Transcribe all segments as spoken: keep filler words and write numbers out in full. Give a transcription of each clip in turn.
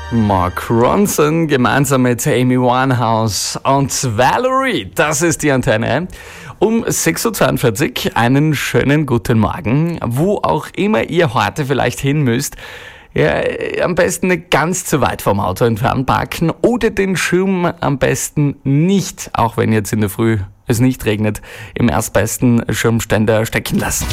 Mark Ronson gemeinsam mit Amy Winehouse und Valerie, das ist die Antenne. Um sechs Uhr zweiundvierzig, einen schönen guten Morgen, wo auch immer ihr heute vielleicht hin müsst. Ja, am besten nicht ganz zu weit vom Auto entfernt parken oder den Schirm am besten nicht, auch wenn jetzt in der Früh es nicht regnet, im erstbesten Schirmständer stecken lassen.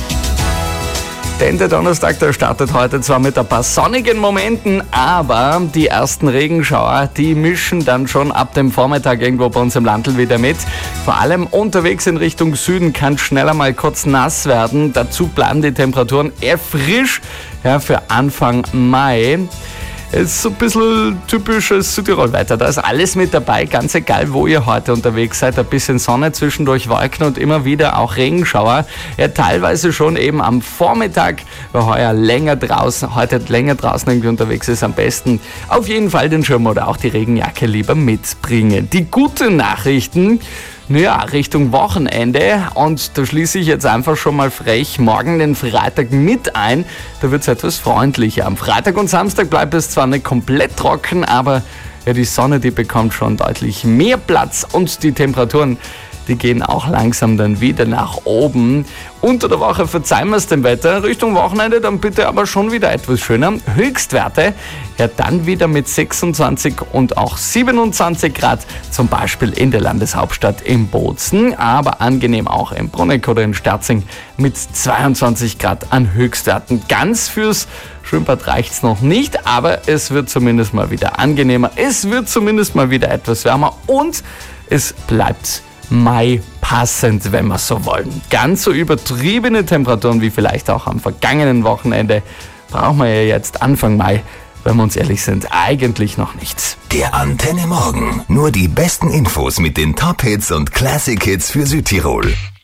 Denn der Donnerstag, der startet heute zwar mit ein paar sonnigen Momenten, aber die ersten Regenschauer, die mischen dann schon ab dem Vormittag irgendwo bei uns im Landl wieder mit. Vor allem unterwegs in Richtung Süden kann es schneller mal kurz nass werden. Dazu bleiben die Temperaturen eher frisch, ja, für Anfang Mai. Ist so ein bisschen typisches Südtirol-Wetter. Da ist alles mit dabei, ganz egal, wo ihr heute unterwegs seid. Ein bisschen Sonne, zwischendurch Wolken und immer wieder auch Regenschauer. Ja, teilweise schon eben am Vormittag, wer heuer länger draußen, heute länger draußen irgendwie unterwegs ist, am besten auf jeden Fall den Schirm oder auch die Regenjacke lieber mitbringen. Die guten Nachrichten, naja, Richtung Wochenende, und da schließe ich jetzt einfach schon mal frech morgen den Freitag mit ein. Da wird es etwas freundlicher. Am Freitag und Samstag bleibt es zwar nicht komplett trocken, aber ja, die Sonne, die bekommt schon deutlich mehr Platz und die Temperaturen, die gehen auch langsam dann wieder nach oben. Unter der Woche verzeihen wir es dem Wetter. Richtung Wochenende dann bitte aber schon wieder etwas schöner. Höchstwerte, ja dann wieder mit sechsundzwanzig und auch siebenundzwanzig Grad, zum Beispiel in der Landeshauptstadt in Bozen, aber angenehm auch in Bruneck oder in Sterzing mit zweiundzwanzig Grad an Höchstwerten. Ganz fürs Schwimmbad reicht's noch nicht, aber es wird zumindest mal wieder angenehmer. Es wird zumindest mal wieder etwas wärmer und es bleibt Mai passend, wenn wir so wollen. Ganz so übertriebene Temperaturen wie vielleicht auch am vergangenen Wochenende brauchen wir ja jetzt Anfang Mai, wenn wir uns ehrlich sind, eigentlich noch nichts. Der Antenne Morgen. Nur die besten Infos mit den Top-Hits und Classic-Hits für Südtirol.